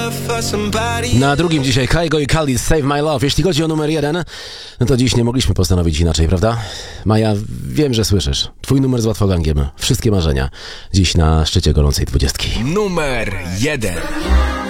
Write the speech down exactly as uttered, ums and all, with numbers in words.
Na drugim dzisiaj Kygo i Khalid Save My Love. Jeśli chodzi o numer jeden, no to dziś nie mogliśmy postanowić inaczej, prawda? Maja, wiem, że słyszysz. Twój numer z Łatwogangiem. Wszystkie marzenia. Dziś na szczycie gorącej dwudziestki. Numer jeden.